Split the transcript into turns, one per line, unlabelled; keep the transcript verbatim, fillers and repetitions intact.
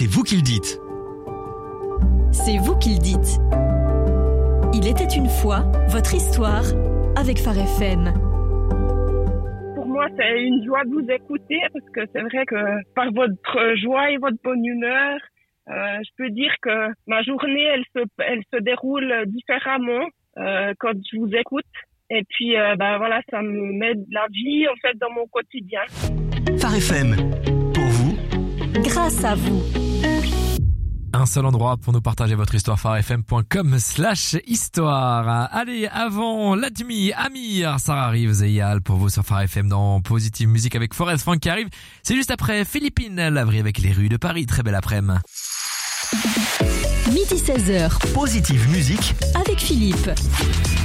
c'est vous qui le dites.
C'est vous qui le dites. Il était une fois votre histoire avec Phare F M.
Pour moi, c'est une joie de vous écouter parce que c'est vrai que par votre joie et votre bonne humeur, euh, je peux dire que ma journée, elle se, elle se déroule différemment euh, quand je vous écoute. Et puis, euh, ben voilà, ça me met de la vie en fait dans mon quotidien.
Phare F M, pour vous,
grâce à vous.
Un seul endroit pour nous partager votre histoire, pharefm.com slash histoire. Allez, avant l'Admi, Amir, Sarah Reeves et Yal pour vous sur Phare F M dans Positive Musique avec Forest Frank qui arrive. C'est juste après Philippine, Lavry avec les rues de Paris. Très belle après-midi.
Midi seize heures.
Positive Musique
avec Philippe.